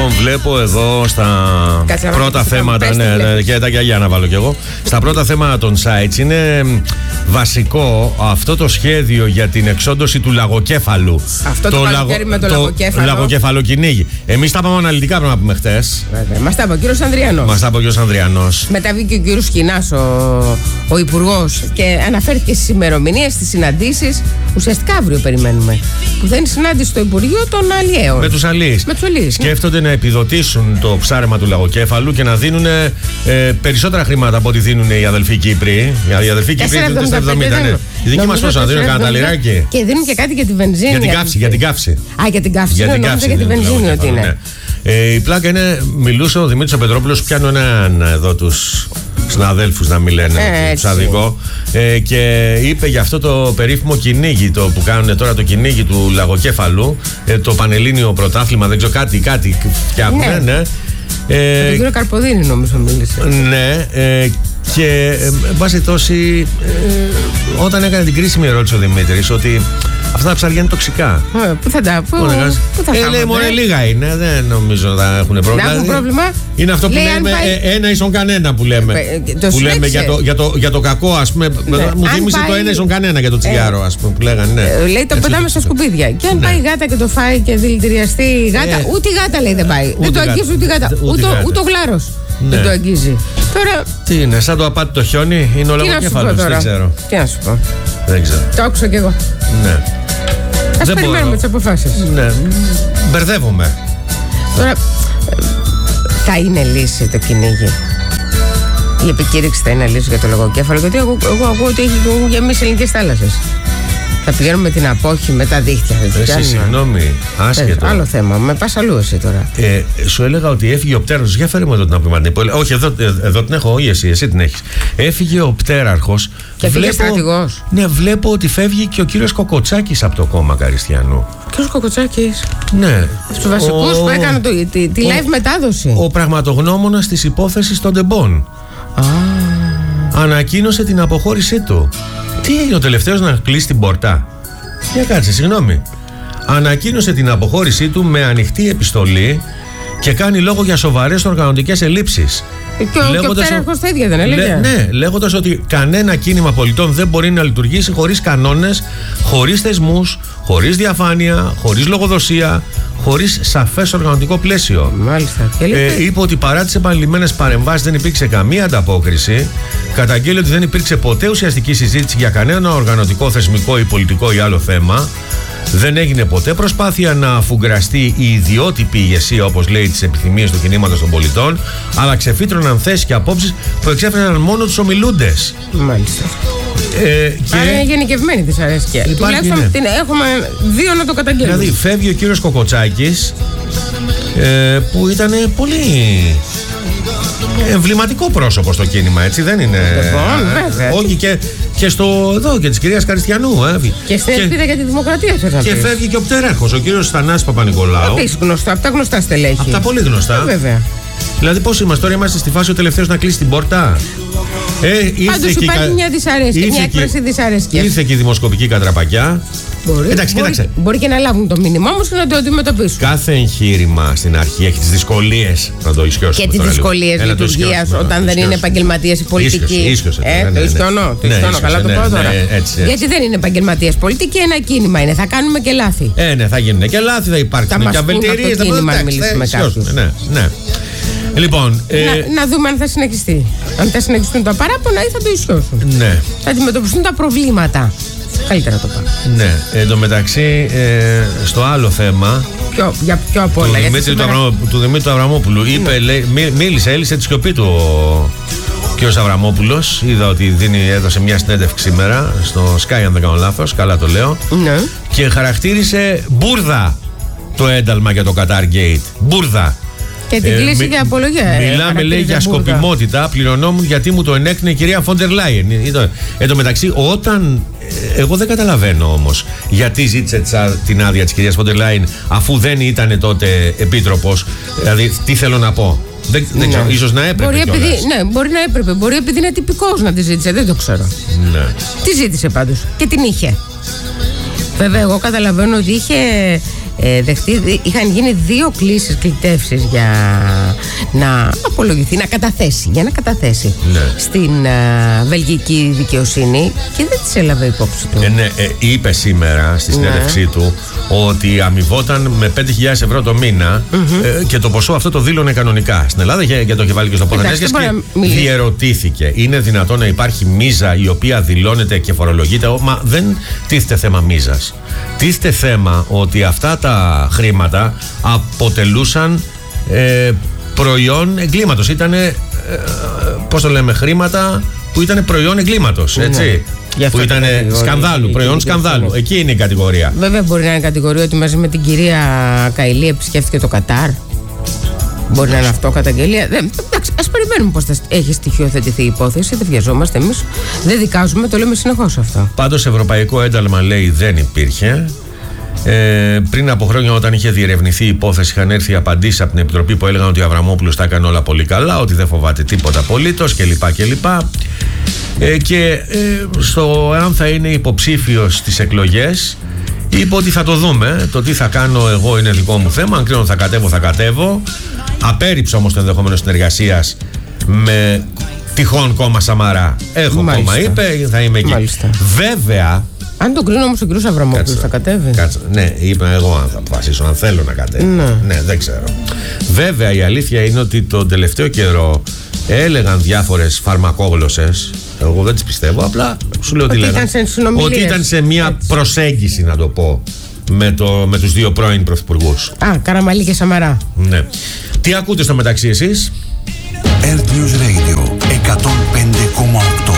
Λοιπόν, βλέπω εδώ στα πρώτα θέματα. Ναι, και τα γυαλιά να βάλω κι εγώ. Στα πρώτα θέματα των sites είναι βασικό αυτό το σχέδιο για την εξόντωση του λαγοκέφαλου. Αυτό το καλοκαίρι με το λαγοκέφαλο. Λαγοκεφαλοκυνήγι. Εμείς τα είπαμε αναλυτικά πριν να πούμε χτες. Μας τα είπε ο κύριος Ανδριανός. Μετά βγήκε ο κύριος Σκινάς, ο υπουργός, και αναφέρθηκε στις ημερομηνίες, στις συναντήσεις. Ουσιαστικά αύριο περιμένουμε. Που θα είναι συνάντηση στο Υπουργείο των Αλλιέων. Με τους αλλιείς. Σκέφτονται να επιδοτήσουν το ψάρεμα του λαγοκέφαλου και να δίνουν περισσότερα χρήματα από ό,τι δίνουν οι αδελφοί Κύπροι. Οι αδελφοί Κύπροι δίνουν 4,70. Ναι. Οι δικοί μας πόσο να δίνουν, κανένα ταλιράκι. Και δίνουν και κάτι για τη βενζίνη. Για την καύση. Για την καύση. Για τη βενζίνη ότι είναι. Η πλάκα είναι, μιλούσε ο Δημήτρης Πετρόπουλος, πιάνω έναν εδώ τους συναδέλφους να μην λένε ψαδικό, και είπε για αυτό το περίφημο κυνήγι που κάνουν τώρα, το κυνήγι του λαγοκέφαλου, το πανελλήνιο πρωτάθλημα, δεν ξέρω κάτι φτιάχνουν. Ναι. Τον κύριο Καρποδίνη νομίζω μίλησε. Ναι, και εν πάση τόση, όταν έκανε την κρίσιμη ερώτηση ο Δημήτρης ότι αυτά τα ψάρια είναι τοξικά. Πού θα τα λέει μωρέ, λίγα είναι, δεν νομίζω θα έχουν πρόβλημα. Να έχουν πρόβλημα. Είναι αυτό που λέμε ένα ίσον κανένα που λέμε. Που λέμε για το κακό, ας πούμε. Μου θύμισε το ένα ίσον κανένα για το τσιγάρο, ας πούμε, που λέγανε. Λέει το πετάμε στα σκουπίδια. Και αν πάει η γάτα και το φάει και δηλητηριαστεί η γάτα, ούτε η γάτα λέει δεν πάει. Δεν το αγγίζει ούτε η γάτα, ούτε ο γλάρος δεν το αγγίζει. Τώρα. Τι είναι, σαν το απάτητο χιόνι, είναι ο λαγοκέφαλος, δεν ξέρω. Τι να σου πω. Δεν ξέρω. Το άκουσα κι εγώ. Ναι. Ας περιμένουμε τις αποφάσεις. Ναι. Μπερδεύομαι. Τώρα, θα είναι λύση το κυνήγι? Η επικήρυξη θα είναι λύση για το λαγοκέφαλο? Γιατί εγώ ακούω ότι έχει γεμίσει ελληνικές θάλασσες. Θα πηγαίνουμε την απόχη με τα δίχτυα. Εσύ, συγγνώμη, άσχετο. Άλλο θέμα, με πας αλλού εσύ τώρα. Σου έλεγα ότι έφυγε ο πτέραρχος. Για φέρε μου εδώ την απομαντή. Όχι, εδώ την έχω, όχι εσύ την έχεις. Έφυγε ο πτέραρχος. Και έφυγε στρατηγός. Ναι, βλέπω ότι φεύγει και ο κύριος Κοκοτσάκης από το κόμμα Καριστιανού. Ο κύριος Κοκοτσάκης. Ναι. Στους βασικούς που έκανε τη live μετάδοση. Ο πραγματογνώμονας της υπόθεσης των Ντεμπών. Ανακοίνωσε την αποχώρησή του. Τι έγινε ο τελευταίος να κλείσει την πόρτα? Για κάτσε, συγγνώμη. Ανακοίνωσε την αποχώρησή του με ανοιχτή επιστολή και κάνει λόγο για σοβαρές οργανωτικές ελλείψεις. Και ο πτέραρχος τα ίδια δεν έλεγε? Ναι, λέγοντας ότι κανένα κίνημα πολιτών δεν μπορεί να λειτουργήσει χωρίς κανόνες, χωρίς θεσμούς, χωρίς διαφάνεια, χωρίς λογοδοσία, χωρίς σαφές οργανωτικό πλαίσιο. Μάλιστα. Είπε ότι παρά τις επανειλημμένες παρεμβάσεις δεν υπήρξε καμία ανταπόκριση. Καταγγέλει ότι δεν υπήρξε ποτέ ουσιαστική συζήτηση για κανένα οργανωτικό, θεσμικό ή πολιτικό ή άλλο θέμα. Δεν έγινε ποτέ προσπάθεια να αφουγκραστεί η ιδιότυπη ηγεσία, όπως λέει, τις επιθυμίες του κινήματος των πολιτών, αλλά ξεφύτρωναν θέσεις και απόψεις που εξέφραζαν μόνο τους ομιλούντες. Μάλιστα. Άρα είναι γενικευμένη δυσαρέσκεια. Τουλάχιστον την έχουμε δύο να το καταγγέλνουμε. Δηλαδή φεύγει ο κύριος Κοκοτσάκης, που ήταν πολύ εμβληματικό πρόσωπο στο κίνημα, έτσι δεν είναι? Όχι, και στο εδώ και της κυρίας Καριστιανού. Και στην Ελπίδα για τη Δημοκρατία. Και φεύγει και ο πτέραρχος, ο κύριος Θανάσης Παπα-Νικολάου. Επίσης γνωστά, από τα γνωστά στελέχη. Από τα πολύ γνωστά. Βέβαια. Δηλαδή πώς είμαστε τώρα, είμαστε στη φάση ο τελευταίος να κλείσει την πόρτα. Πάντως υπάρχει μια δυσαρέσκεια, μια έκφραση δυσαρέσκειας. Ήρθε και η δημοσκοπική κατραπακιά. Μπορεί και να λάβουν το μήνυμα όμως και να το αντιμετωπίσουν. Κάθε εγχείρημα στην αρχή έχει τις δυσκολίες να το ισιώσουμε. Και τις δυσκολίες λειτουργίας όταν δεν είναι επαγγελματίες οι πολιτικοί. Το ισιώνω, καλά το πω τώρα. Γιατί δεν είναι επαγγελματίες πολιτικοί, ένα κίνημα είναι. Θα κάνουμε και λάθη. Ναι, θα γίνουν και λάθη, θα υπάρξουν και αβελτιερίες. Θα κίνημα να μιλήσουμε κάποιους. Λοιπόν, να δούμε αν θα συνεχιστεί. Αν θα συνεχιστούν τα παράπονα ή θα το ισιώσουν. Ναι. Θα αντιμετωπιστούν τα προβλήματα. Καλύτερα το πάμε. Ναι. Εν τω μεταξύ, στο άλλο θέμα. Ποιο απ' όλα? Του Δημήτρη του Αβραμόπουλου. Είπε, έλυσε τη σιωπή του ο κ. Αβραμόπουλος. Είδα ότι έδωσε μια συνέντευξη σήμερα στο Sky, αν δεν κάνω λάθος. Καλά το λέω. Ναι. Και χαρακτήρισε μπουρδα το ένταλμα για το Qatar Gate. Μπουρδα. Και την κλείσει για απολογία. Μιλάμε, λέει, για σκοπιμότητα. Πληρωνόμουν γιατί μου το ενέκρινε η κυρία Φόντερ Λάιεν. Εν τω μεταξύ, όταν. Εγώ δεν καταλαβαίνω όμως γιατί ζήτησε την άδεια της κυρίας Φόντερ Λάιεν αφού δεν ήταν τότε επίτροπος. Δηλαδή, τι θέλω να πω. Δεν ξέρω, ίσως να έπρεπε. Μπορεί να έπρεπε. Μπορεί επειδή είναι τυπικός να τη ζήτησε. Δεν το ξέρω. Ναι. Τη ζήτησε πάντως και την είχε. Βέβαια, εγώ καταλαβαίνω ότι είχε δεχτεί. Είχαν γίνει 2 κλήσεις κλητεύσεις για να απολογηθεί, για να καταθέσει στην βελγική δικαιοσύνη και δεν τις έλαβε υπόψη του. Είπε σήμερα στη συνέντευξή του ότι αμοιβόταν με 5.000 ευρώ το μήνα και το ποσό αυτό το δήλωνε κανονικά. Στην Ελλάδα και το είχε βάλει και στο Ποδανέσκες και διερωτήθηκε. Είναι δυνατόν να υπάρχει μίζα η οποία δηλώνεται και φορολογείται? Μα δεν τίθεται θέμα μίζας. Τίθεται θέμα ότι αυτά τα χρήματα αποτελούσαν προϊόν εγκλήματος. Ήτανε, πώς το λέμε, χρήματα που ήταν προϊόν εγκλήματος, έτσι. Που ήταν σκανδάλου, προϊόν σκανδάλου. Εκεί είναι η κατηγορία. Βέβαια, μπορεί να είναι κατηγορία ότι μαζί με την κυρία Καηλή επισκέφθηκε το Κατάρ. Μπορεί να είναι αυτό καταγγελία. Εντάξει, ας περιμένουμε πώς θα έχει στοιχειοθετηθεί η υπόθεση. Δεν βιαζόμαστε εμείς. Δεν δικάζουμε, το λέμε συνεχώς αυτό. Πάντως, ευρωπαϊκό ένταλμα λέει δεν υπήρχε. Πριν από χρόνια, όταν είχε διερευνηθεί η υπόθεση, είχαν έρθει απαντήσεις από την Επιτροπή που έλεγαν ότι ο Αβραμόπουλος τα έκανε όλα πολύ καλά, ότι δεν φοβάται τίποτα απολύτως κλπ. Και στο αν θα είναι υποψήφιος στις εκλογές, είπε ότι θα το δούμε. Το τι θα κάνω εγώ είναι δικό μου θέμα. Αν κρίνω θα κατέβω. Απέρριψε όμως το ενδεχόμενο συνεργασίας με τυχόν κόμμα Σαμαρά. Έχω κόμμα, είπε, θα είμαι εκεί. Βέβαια. Αν τον κρίνω όμως ο κ. Αβραμόπουλος θα κατέβει. Ναι, είπα εγώ αν θα αποφασίσω, αν θέλω να κατέβει. Ναι, δεν ξέρω. Βέβαια, η αλήθεια είναι ότι τον τελευταίο καιρό έλεγαν διάφορες φαρμακόγλωσσες. Εγώ δεν τις πιστεύω, απλά σου λέω ότι λέγανε. Ότι ήταν σε μια προσέγγιση, να το πω, με τους 2 πρώην πρωθυπουργούς. Καραμανλή και Σαμαρά. Ναι. Τι ακούτε στο μεταξύ εσείς? Earth News Radio 105,8.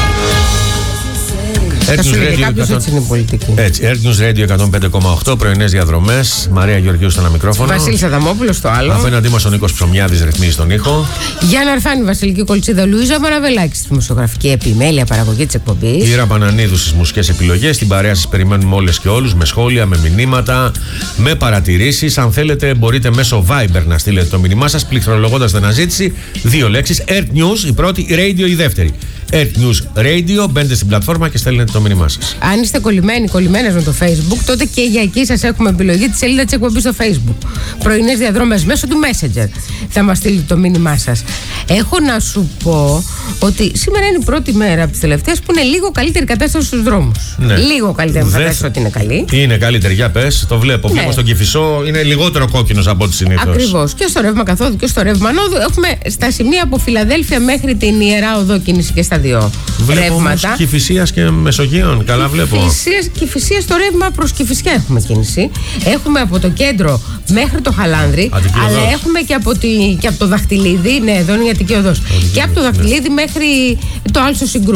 Θα σου λέγε κάποιος, έτσι είναι η πολιτική. Έτσι, Earth News Radio 105,8, πρωινές διαδρομές. Μαρία Γεωργίου στο ένα μικρόφωνο. Βασίλης Αδαμόπουλος στο άλλο. Απέναντί μας ο Νίκος Ψωμιάδης ρυθμίζει τον ήχο. Γιάννα Αρφάνη, Βασιλική Κολτσίδα, Λουίζα Μαραβελάκη στη δημοσιογραφική επιμέλεια παραγωγή της εκπομπής. Ήρα Πανανίδου στις μουσικές επιλογές. Την παρέα σας περιμένουμε όλες και όλους, με σχόλια, με μηνύματα, με παρατηρήσεις. Αν θέλετε, μπορείτε μέσω Viber να στείλετε το μήνυμά σας, πληκτρολογώντας την αναζήτηση 2 λέξεις. Earth News, η πρώτη, Radio η δεύτερη. Earth News Radio, μπαίνετε στην πλατφόρμα και στέλνετε το μήνυμά σας. Αν είστε κολλημένες με το Facebook, τότε και για εκεί σας έχουμε επιλογή τη σελίδα της εκπομπής στο Facebook. Πρωινές διαδρομές μέσω του Messenger. Θα μας στείλετε το μήνυμά σας. Έχω να σου πω ότι σήμερα είναι η πρώτη μέρα από τις τελευταίες που είναι λίγο καλύτερη κατάσταση στους δρόμους. Ναι. Λίγο καλύτερη κατάσταση ότι είναι καλή. Είναι καλύτερη, για πες, το βλέπω. Ναι. Βλέπω στον Κηφισό είναι λιγότερο κόκκινος από ό,τι συνήθως. Ακριβώς. Και στο ρεύμα καθόδου και στο ρεύμα ανόδου έχουμε στα σημεία από Φιλαδέλφια μέχρι την Ιερά Οδό κίνηση και στα 2 ρεύματα. Κηφισίας και Μεσογείων, καλά βλέπω. Κηφισίας στο ρεύμα προς Κηφισιά έχουμε κίνηση. Έχουμε από το κέντρο μέχρι το Χαλάνδρι, αλλά έχουμε και από το Δαχτυλίδι. Ναι, εδώ είναι η Αττική Οδός. Και από το Δαχτυλίδι μέχρι το Άλσο Συγκρού.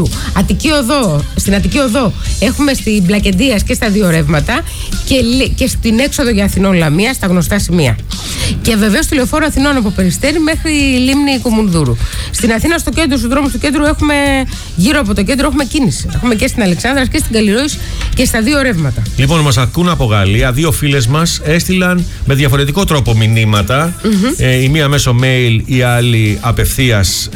Στην Αττική Οδό έχουμε στην Πλακεντίας και στα 2 ρεύματα και στην έξοδο για Αθηνών Λαμία στα γνωστά σημεία. Και βεβαίως στη Λεωφόρο Αθηνών από Περιστέρι μέχρι Λίμνη Κουμουνδούρου. Στην Αθήνα, στο κέντρο, στους δρόμους του κέντρου, γύρω από το κέντρο έχουμε κίνηση. Έχουμε και στην Αλεξάνδρας και στην Καλλιρόης και στα 2 ρεύματα. Λοιπόν, μας ακούν από Γαλλία. 2 φίλες μας έστειλαν με διαφορετικό τρόπο μηνύματα. Η μία μέσω mail, η άλλη απευθείας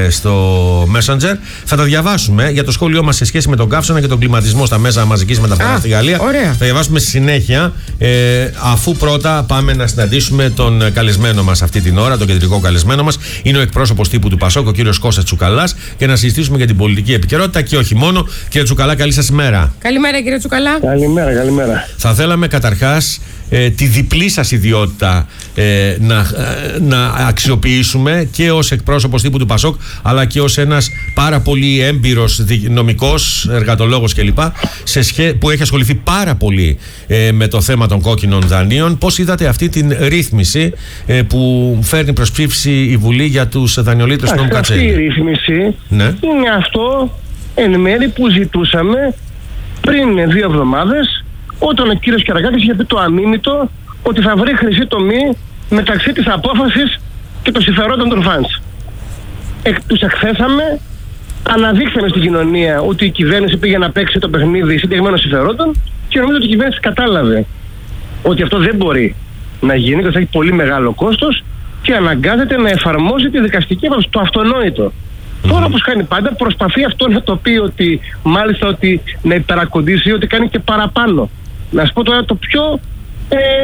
στο Messenger. Θα τα διαβάσουμε για το σχόλιο μας σε σχέση με τον καύσωνα και τον κλιματισμό στα μέσα μαζικής μεταφοράς στη Γαλλία. Ωραία. Θα διαβάσουμε στη συνέχεια, αφού πρώτα πάμε να συναντήσουμε τον καλεσμένο μας αυτή την ώρα, τον κεντρικό καλεσμένο μας. Είναι ο εκπρόσωπος τύπου του Πασόκ, ο κύριος Κώστας Τσουκαλάς, και να συζητήσουμε για την πολιτική επικαιρότητα και όχι μόνο. Κύριε Τσουκαλά, καλή σας ημέρα. Καλημέρα, κύριε Τσουκαλά. Καλημέρα. Θα θέλαμε καταρχάς τη διπλή σας ιδιότητα να αξιοποιήσουμε και ως εκπρόσωπος τύπου του Πασόκ, αλλά και ως ένας πάρα πολύ έμπειρος νομικός, εργατολόγος κλπ, που έχει ασχοληθεί πάρα πολύ με το θέμα των κόκκινων δανείων. Πώς είδατε αυτή την ρύθμιση που φέρνει προς ψήφιση η Βουλή για τους δανειολήπτες του νόμου Κατσέλη? Αυτή η ρύθμιση είναι αυτό εν μέρη που ζητούσαμε πριν 2 εβδομάδες, όταν ο κύριος Κεραγκάκης είχε πει το αμίμητο ότι θα βρει χρυσή τομή μεταξύ της απόφασης και των συμφερόντων των φαντς. Τους εκθέσαμε, αναδείξαμε στην κοινωνία ότι η κυβέρνηση πήγε να παίξει το παιχνίδι συγκεκριμένων συμφερόντων και νομίζω ότι η κυβέρνηση κατάλαβε ότι αυτό δεν μπορεί να γίνει και θα έχει πολύ μεγάλο κόστος και αναγκάζεται να εφαρμόσει τη δικαστική απόφαση, το αυτονόητο. Τώρα, όπως κάνει πάντα, προσπαθεί αυτό να το πει ότι μάλιστα ότι να υπερακοντήσει, ότι κάνει και παραπάνω. Να σου πω τώρα το πιο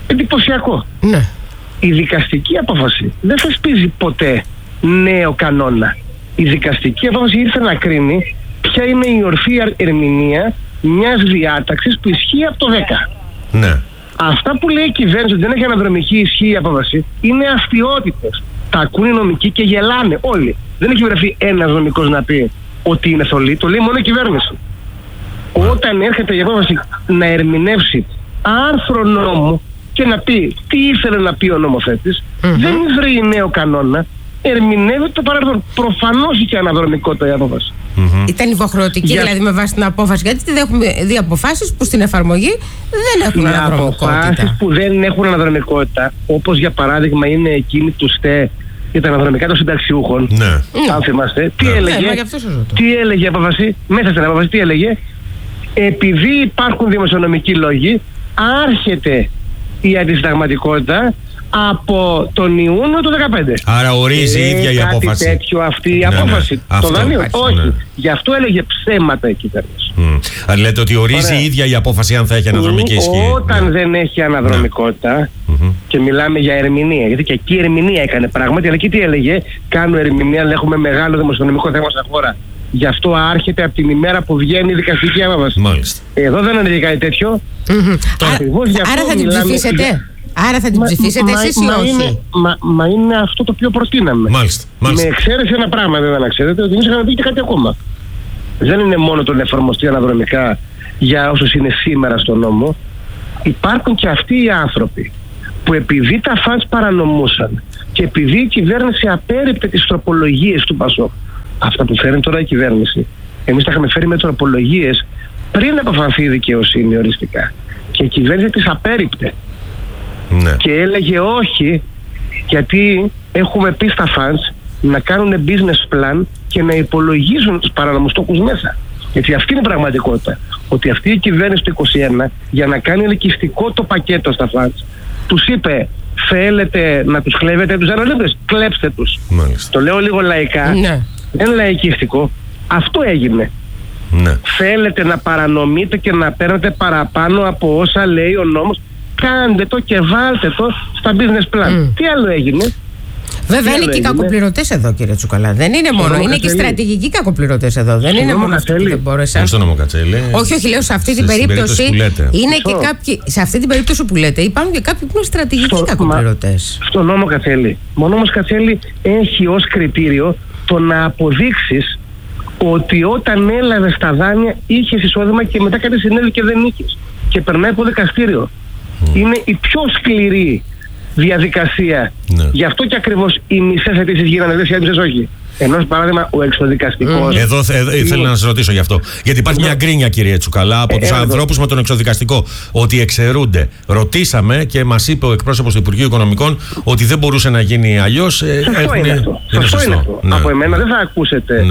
εντυπωσιακό. Ναι. Η δικαστική απόφαση δεν θεσπίζει ποτέ νέο κανόνα. Η δικαστική απόφαση ήρθε να κρίνει ποια είναι η ορθή ερμηνεία μιας διάταξης που ισχύει από το 10. Ναι. Αυτά που λέει η κυβέρνηση ότι δεν έχει αναδρομική ισχύ η απόφαση είναι αστιότητες. Τα ακούν οι νομικοί και γελάνε όλοι. Δεν έχει βρεθεί ένας νομικός να πει ότι είναι θολή, το λέει μόνο η κυβέρνηση. Όταν έρχεται η απόφαση να ερμηνεύσει άρθρο νόμου και να πει τι ήθελε να πει ο νομοθέτης, δεν βρει νέο κανόνα, ερμηνεύει το παρελθόν. Προφανώς είχε αναδρομικότητα η απόφαση. Ήταν υποχρεωτική, δηλαδή με βάση την απόφαση, γιατί δεν έχουμε δει αποφάσεις που στην εφαρμογή δεν έχουν αναδρομικότητα. Αποφάσεις που δεν έχουν αναδρομικότητα, όπως για παράδειγμα είναι εκείνη του ΣΤΕ για τα αναδρομικά των συνταξιούχων. Ναι. Αν θυμάστε, τι έλεγε η απόφαση, μέσα στην απόφαση, τι έλεγε? Επειδή υπάρχουν δημοσιονομικοί λόγοι, άρχεται η αντισυνταγματικότητα από τον Ιούνιο του 2015. Άρα ορίζει η ίδια η απόφαση. Κάτι τέτοιο αυτή η απόφαση. Αυτό, το δανείο. Όχι. Ναι. Γι' αυτό έλεγε ψέματα η κυβέρνηση. Λέτε ότι ορίζει η ίδια η απόφαση αν θα έχει αναδρομική ισχύ. Όταν δεν έχει αναδρομικότητα και μιλάμε για ερμηνεία, γιατί και εκεί η ερμηνεία έκανε πράγματι, αλλά εκεί τι έλεγε? Κάνω ερμηνεία, αλλά έχουμε μεγάλο δημοσιονομικό θέμα στα χώρα. Γι' αυτό άρχεται από την ημέρα που βγαίνει η δικαστική απόφαση. Εδώ δεν είναι κάτι τέτοιο. Άρα θα την ψηφίσετε? Άρα θα την ψηφίσετε εσείς ή όχι? Μα είναι αυτό το οποίο προτείναμε. Μάλιστα. Με εξαίρεση ένα πράγμα, βέβαια, να ξέρετε, ότι εμείς είχαμε πει και κάτι ακόμα. Δεν είναι μόνο το να εφαρμοστεί αναδρομικά για όσους είναι σήμερα στον νόμο. Υπάρχουν και αυτοί οι άνθρωποι που επειδή τα φαντς παρανομούσαν και επειδή η κυβέρνηση απέρριπτε τις τροπολογίες του ΠΑΣΟΚ, αυτά που φέρνει τώρα η κυβέρνηση, εμείς τα είχαμε φέρει με τροπολογίες πριν αποφανθεί η δικαιοσύνη οριστικά. Και η κυβέρνηση τις απέρριπτε. Ναι. Και έλεγε όχι, γιατί έχουμε πει στα φαντς να κάνουν business plan και να υπολογίζουν τους παρανομούς στόχους μέσα. Γιατί αυτή είναι η πραγματικότητα. Ότι αυτή η κυβέρνηση του 2021, για να κάνει ελκυστικό το πακέτο στα φαντς, τους είπε: θέλετε να τους κλέβετε τους αναλύτες, κλέψτε τους. Μάλιστα. Το λέω λίγο λαϊκά, ναι. Δεν είναι λαϊκίστικο. Αυτό έγινε. Ναι. Θέλετε να παρανομείτε και να παίρνετε παραπάνω από όσα λέει ο νόμος, κάντε το και βάλτε το στα business plan. Τι άλλο έγινε? Βέβαια είναι και οι κακοπληρωτές εδώ, κύριε Τσουκαλά. Δεν είναι μόνο, είναι και στρατηγικοί κακοπληρωτές εδώ. Δεν είναι μόνο αυτοί που δεν μπόρεσαν. Στο νόμο Κατσέλη. Όχι, λέω σε αυτή την περίπτωση. Είναι και κάποιοι, σε αυτή την περίπτωση που λέτε, υπάρχουν και κάποιοι που είναι στρατηγικοί κακοπληρωτές. Στο νόμο Κατσέλη. Ο νόμος Κατσέλη έχει ως κριτήριο το να αποδείξεις ότι όταν έλαβες τα δάνεια είχες εισόδημα και μετά κάτι συνέβη και δεν είχες. Και περνάει από δικαστήριο. Είναι η πιο σκληρή διαδικασία. Ναι. Γι' αυτό και ακριβώς οι μισές αιτήσεις γίνανε, δεν οι μισές όχι. Ενώ, παράδειγμα, ο εξοδικαστικός. Εδώ ήθελα να σας ρωτήσω γι' αυτό. Γιατί υπάρχει μια γκρίνια, κύριε Τσουκαλά, από τους ανθρώπους με τον εξοδικαστικό, ότι εξαιρούνται. Ρωτήσαμε και μας είπε ο εκπρόσωπος του Υπουργείου Οικονομικών ότι δεν μπορούσε να γίνει αλλιώς. Σωστό είναι αυτό. Σωστό είναι αυτό. Ναι. Από εμένα δεν θα ακούσετε.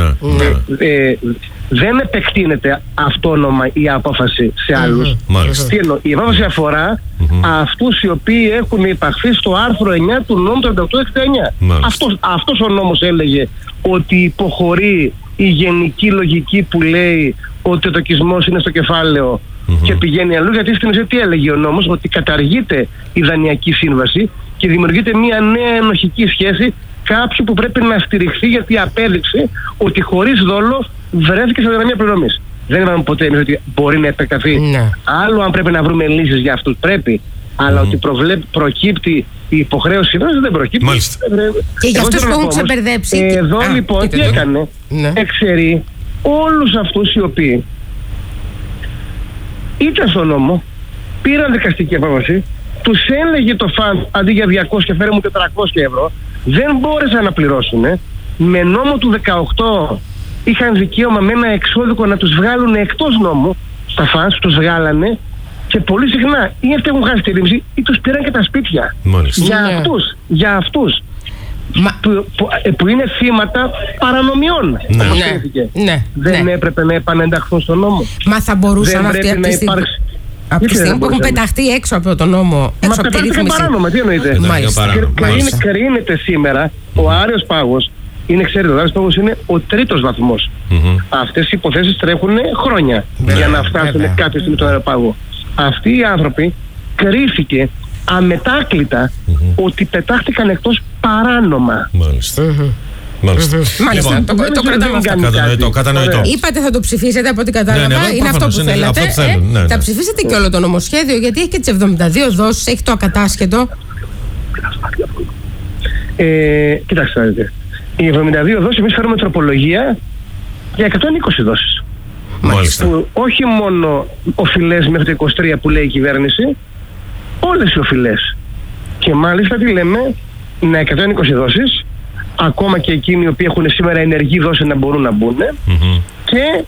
Δεν επεκτείνεται αυτόνομα η απόφαση σε άλλους. Τι εννοώ? Η απόφαση αφορά αυτούς οι οποίοι έχουν υπαχθεί στο άρθρο 9 του νόμου 38-69. Αυτός ο νόμος έλεγε ότι υποχωρεί η γενική λογική που λέει ότι ο τοκισμός είναι στο κεφάλαιο και πηγαίνει αλλού, γιατί στην ουσία τι έλεγε ο νόμος? Ότι καταργείται η δανειακή σύμβαση και δημιουργείται μια νέα ενοχική σχέση κάποιου που πρέπει να στηριχθεί, γιατί απέδειξε ότι χωρίς δόλο βρέθηκε σε αδυναμία πληρωμής. Δεν είπαμε ποτέ εμείς ότι μπορεί να επεκταθεί. Άλλο αν πρέπει να βρούμε λύσεις για αυτούς, πρέπει. Αλλά ότι προκύπτει η υποχρέωση, δεν προκύπτει. Μάλιστα. Και για αυτούς που έχουν ξεμπερδέψει. Εδώ λοιπόν τι έκανε? Εξαιρεί όλους αυτούς οι οποίοι ήταν στον νόμο, πήραν δικαστική απόφαση, τους έλεγε το φαντ αντί για 200 και φέρε μου 400 ευρώ, δεν μπόρεσαν να πληρώσουν. Με νόμο του 18 είχαν δικαίωμα με ένα εξώδικο να τους βγάλουν εκτός νόμου. Στα φαντς τους βγάλανε και πολύ συχνά ή αυτοί έχουν χάσει τη ρύψη ή τους πήραν και τα σπίτια. Για αυτούς που είναι θύματα παρανομιών. Δεν έπρεπε να επανενταχθούν στον νόμο? Μα θα μπορούσαν αυτοί από τη στιγμή που έχουν πεταχτεί έξω από τον νόμο, έξω από τη ρύθμιση. Παράνομα, τι εννοείται? Κρίνεται σήμερα ο Άρεος Πάγος. Είναι, ξέρετε, ο Άρεος Πάγος είναι ο τρίτος βαθμός. Αυτές οι υποθέσεις τρέχουν χρόνια για να φτάσουν κάποια στιγμή στον Άρεο Πάγο. Αυτοί οι άνθρωποι κρίθηκε αμετάκλητα ότι πετάχτηκαν εκτός παράνομα. Μάλιστα. Μάλιστα. Μάλιστα, το κρατάμε αυτό. Κατανοητό. Είπατε θα το ψηφίσετε από ό,τι κατάλαβα. Ναι, είναι αυτό που θέλατε. Ναι. Θα ψηφίσετε και όλο το νομοσχέδιο, γιατί έχει και τις 72 δόσεις, έχει το ακατάσχετο. Κοιτάξτε, οι 72 δόσεις εμείς φέρουμε τροπολογία για 120 δόσεις. Μάλιστα. Που όχι μόνο οφειλές μέχρι το 23 που λέει η κυβέρνηση, όλες οι οφειλές. Και μάλιστα τι λέμε, να 120 δόσεις, ακόμα και εκείνοι οι οποίοι έχουν σήμερα ενεργή δόση να μπορούν να μπουν, και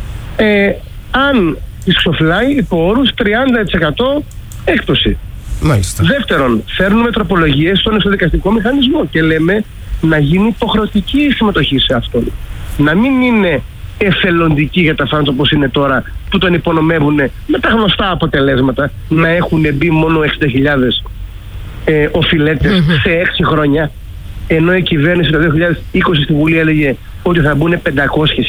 αν τις ξοφυλάει υπό όρους 30% έκπτωση. Μάλιστα. Δεύτερον, φέρνουμε τροπολογίες στον εσωδικαστικό μηχανισμό και λέμε να γίνει υποχρεωτική η συμμετοχή σε αυτόν. Να μην είναι εθελοντική για τα φαντ όπως είναι τώρα, που τον υπονομεύουν με τα γνωστά αποτελέσματα, να έχουν μπει μόνο 60.000 οφειλέτες σε 6 χρόνια, ενώ η κυβέρνηση το 2020 στη Βουλή έλεγε ότι θα μπουν 500.000.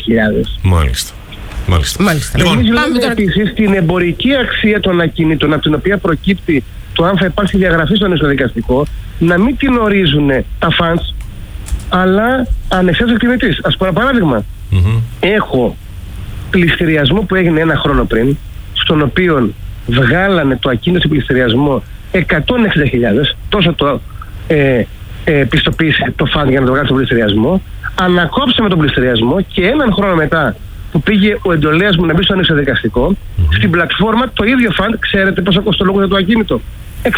Μάλιστα. Λοιπόν, εμείς λέμε επίσης την εμπορική αξία των ακινήτων, από την οποία προκύπτει το αν θα υπάρξει διαγραφή στον εσωδικαστικό, να μην την ορίζουν τα φαντς, αλλά ανεξάρτητος εκτιμητής. Ας πω ένα παράδειγμα. Έχω πληστηριασμό που έγινε 1 χρόνο πριν, στον οποίο βγάλανε το ακίνητο σε πληστηριασμό 160.000, τόσο το πιστοποίησε το φαντ για να το βγάλει στον πληστηριασμό. Ανακόψαμε τον πληστηριασμό και 1 χρόνο μετά που πήγε ο εντολέας μου να μπει στον εξωδικαστικό, στην πλατφόρμα το ίδιο φαντ, ξέρετε πόσο κοστολόγησε το ακίνητο? 600.000.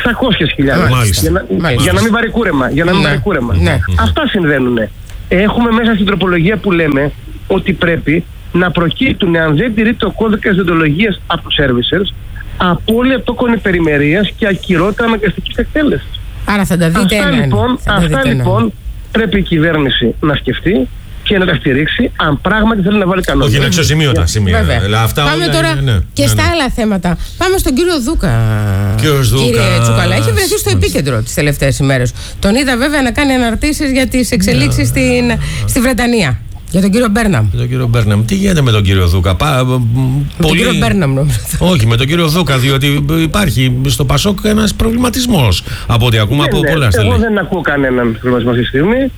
Για να μην πάρει κούρεμα. Αυτά συμβαίνουν. Έχουμε μέσα στην τροπολογία που λέμε ότι πρέπει να προκύπτουν, αν δεν τηρείται ο κώδικας διοντολογίας από τους servicers, απώλεια τόκων υπερημερίας και ακυρότητα αναγκαστικής εκτέλεσης. Άρα θα τα δείτε Αυτά λοιπόν πρέπει η κυβέρνηση να σκεφτεί και να τα στηρίξει, αν πράγματι θέλει να βάλει κανόνες. Όχι, είναι αξιοσημείωτα σημεία. Πάμε τώρα και στα άλλα θέματα. Πάμε στον κύριο Δούκα. Κύριε Τσουκαλά, έχει βρεθεί στο επίκεντρο τις τελευταίες ημέρες. Τον είδα βέβαια να κάνει αναρτήσεις για τις εξελίξεις στη Βρετανία. Για τον κύριο Μπέρναμ. Τι γίνεται με τον κύριο Δούκα? Τον κύριο Μπέρναμ νομίζω. Όχι, με τον κύριο Δούκα, διότι υπάρχει στο Πασόκ ένας προβληματισμός από ό,τι ακούμε από πολλά στελέχη. Εγώ δεν ακούω κανέναν προβληματισμό αυτή τη στιγμή.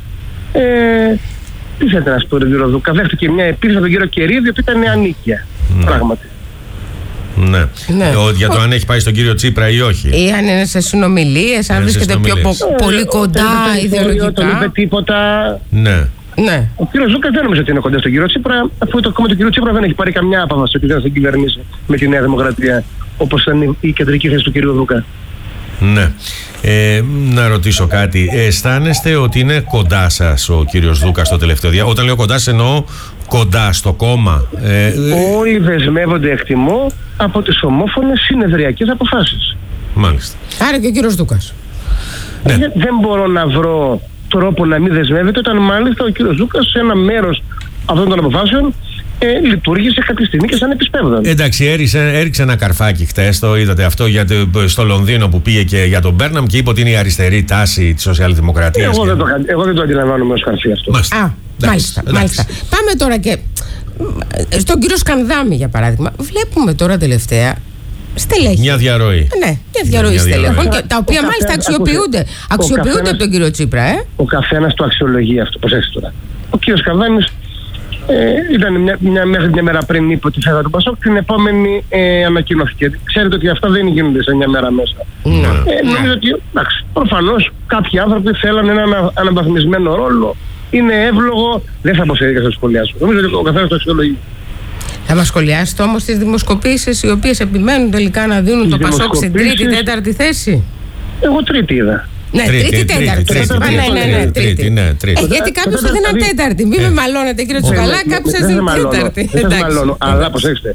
Τι θέλετε να σου πω τον κύριο Δούκα? Δέχτηκε μια επίθεση από τον κύριο Κερίδη, που ήταν ανίκεια. Πράγματι. Ναι. Για το αν έχει πάει στον κύριο Τσίπρα ή όχι. Ή αν είναι σε συνομιλίες, αν βρίσκεται πιο πολύ κοντά ιδεολογικά. Δεν είπε τίποτα. Ναι. Ο κύριος Δούκας δεν νομίζω ότι είναι κοντά στον κύριο Τσίπρα, αφού το κόμμα του κύριου Τσίπρα δεν έχει πάρει καμιά απόφαση ότι δεν θα κυβερνήσει με τη Νέα Δημοκρατία, όπως ήταν η κεντρική θέση του κύριου Δούκα. Ναι. Να ρωτήσω κάτι. Αισθάνεστε ότι είναι κοντά σας ο κύριος Δούκας το τελευταίο διάστημα? Όταν λέω κοντά, εννοώ κοντά στο κόμμα. Όλοι δεσμεύονται, εκτιμώ, από τις ομόφωνες συνεδριακές αποφάσεις. Μάλιστα. Άρα και ο κύριος Δούκας. Ναι. Δεν μπορώ να βρω τρόπο να μην δεσμεύεται, όταν μάλιστα ο κύριος Δούκας σε ένα μέρος αυτών των αποφάσεων λειτουργήσε κάποια στιγμή και σαν επισπεύδον. Εντάξει, έριξε ένα καρφάκι χτες, το είδατε αυτό στο Λονδίνο που πήγε και για τον Μπέρναμ και είπε ότι είναι η αριστερή τάση της σοσιαλδημοκρατίας. Εγώ δεν το αντιλαμβάνομαι ως καρφί αυτό. Μάλιστα. Πάμε τώρα και στον κύριο Σκανδάμη για παράδειγμα. Βλέπουμε τώρα τελευταία στελέχη. Μια διαρροή. Ναι, μια διαρροή στελέχων, τα οποία μάλιστα αξιοποιούνται. Αξιοποιούνται από τον κύριο Τσίπρα. Ο καθένας το αξιολογεί αυτό. Προσέξτε τώρα. Ο κύριος Σκανδάμης ήταν μια μέρα πριν είπε ότι θα έδωσε τον Πασόκ, την επόμενη ανακοινώθηκε. Ξέρετε ότι αυτά δεν γίνονται σε μια μέρα μέσα. Νομίζω ότι προφανώς κάποιοι άνθρωποι θέλουν έναν αναβαθμισμένο ρόλο. Είναι εύλογο, δεν θα πω σε δίκαια να σχολιάσω. Νομίζω ότι ο καθένας το αξιολογεί. Θα μας σχολιάσετε όμως τις δημοσκοπήσεις οι οποίες επιμένουν τελικά να δίνουν το Πασόκ στην τρίτη, τέταρτη θέση? Εγώ τρίτη είδα. Ναι, τρίτη, τέταρτη. Ναι, τρίτη. Γιατί κάποιος θα δίνει τέταρτη. Μην με μαλώνετε κύριε Τσουκαλά, κάποιος θα δίνει τέταρτη. Δεν σας μαλώνω, αλλά προσέξτε.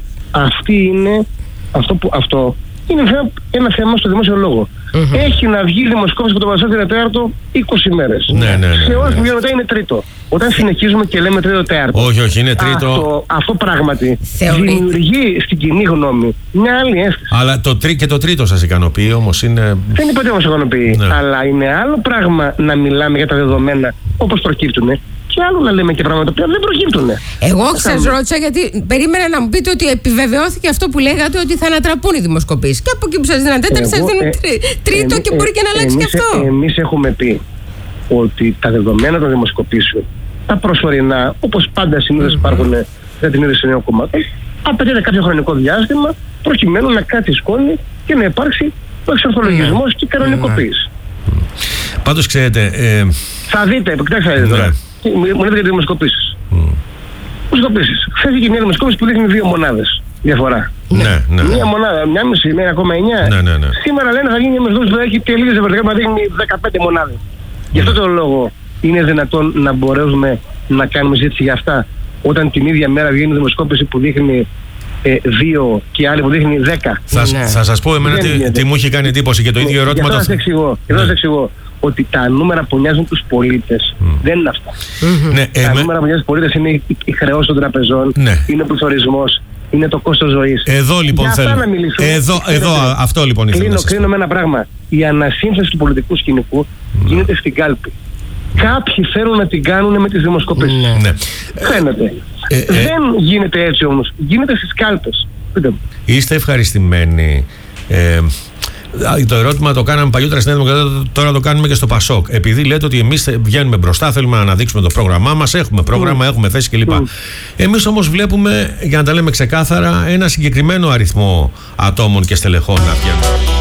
Αυτό είναι ένα θέμα στο δημόσιο λόγο. Έχει να βγει δημοσκόπηση από τον Πασόκ την τέταρτο 20 μέρες. Σε όλες που βγαίνουν μετά είναι τρίτο. Όταν συνεχίζουμε και λέμε τρίτο τέταρτο. Όχι, είναι τρίτο. Αυτό πράγματι δημιουργεί στην κοινή γνώμη μια άλλη αίσθηση. Αλλά και το τρίτο σας ικανοποιεί όμως? Δεν είπα ότι μας ικανοποιεί. Αλλά είναι άλλο πράγμα να μιλάμε για τα δεδομένα όπως προκύπτουν. Και και άλλο να λέμε και πράγματα που δεν προκύπτουν. Εγώ σας ρώτησα γιατί περίμενα να μου πείτε ότι επιβεβαιώθηκε αυτό που λέγατε, ότι θα ανατραπούν οι δημοσκοπήσεις. Και από εκεί που σας δίναν τέταρτο, σας δίνουν τρίτο και μπορεί και να αλλάξει και αυτό. Εμείς έχουμε πει ότι τα δεδομένα των δημοσκοπήσεων, τα προσωρινά, όπως πάντα συνήθως υπάρχουν για την ίδρυση νέων κομμάτων, απαιτείται κάποιο χρονικό διάστημα προκειμένου να κάτσει η σκόνη και να υπάρξει ο εξορθολογισμός και η κανονικοποίηση. Πάντως ξέρετε. Θα δείτε, κοιτάξτε τώρα. Μου λέτε για τις δημοσκοπήσεις. Δημοσκοπήσεις. Χθες είχε μια δημοσκόπηση που δείχνει 2 μονάδες διαφορά. Ναι. Μια μονάδα, 1,5, 1,9. Ναι. Σήμερα λένε θα γίνει μια δημοσκόπηση που έχει τελείως διαφορετικά, να δείχνει 15 μονάδες. Γι' αυτό τον λόγο είναι δυνατόν να μπορέσουμε να κάνουμε συζήτηση για αυτά, όταν την ίδια μέρα βγαίνει δημοσκόπηση που δείχνει 2 και άλλη που δείχνει 10. Θα σας πω εμένα τι μου έχει κάνει εντύπωση και το ίδιο ερώτημα. Θα σας εξηγώ ότι τα νούμερα που νοιάζουν τους πολίτες δεν είναι αυτά. Τα νούμερα που νοιάζουν τους πολίτες είναι η χρεώση των τραπεζών, είναι ο πληθωρισμός, είναι το κόστος ζωής. Εδώ λοιπόν θέλω. Εδώ αυτό λοιπόν ήθελα να σας πω. Κλείνω με ένα πράγμα. Η ανασύνθεση του πολιτικού σκηνικού γίνεται στην κάλπη. Κάποιοι θέλουν να την κάνουν με τις δημοσκοπήσεις. Φαίνεται. Δεν γίνεται έτσι όμως. Γίνεται στις κάλπες. Είστε ευχαριστημένοι? Το ερώτημα το κάναμε παλιότερα στην Δημοκρατία, τώρα το κάνουμε και στο Πασόκ. Επειδή λέτε ότι εμείς βγαίνουμε μπροστά, θέλουμε να αναδείξουμε το πρόγραμμά μας, έχουμε πρόγραμμα, έχουμε θέση κλπ. Εμείς όμως βλέπουμε, για να τα λέμε ξεκάθαρα, ένα συγκεκριμένο αριθμό ατόμων και στελεχών να βγαίνουν.